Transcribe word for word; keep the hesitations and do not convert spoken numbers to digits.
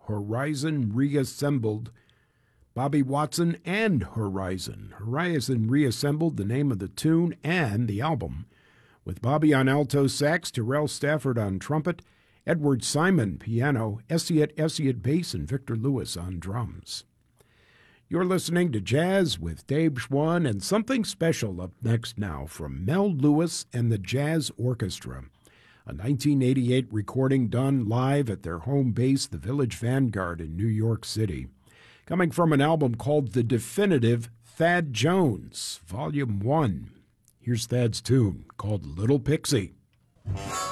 Horizon Reassembled. Bobby Watson and Horizon. Horizon Reassembled, the name of the tune and the album, with Bobby on alto sax, Terrell Stafford on trumpet, Edward Simon piano, Essiet Essiet bass, and Victor Lewis on drums. You're listening to Jazz with Dave Schwann, and something special up next now from Mel Lewis and the Jazz Orchestra, a nineteen eighty-eight recording done live at their home base, the Village Vanguard in New York City, coming from an album called The Definitive Thad Jones, Volume one. Here's Thad's tune called Little Pixie.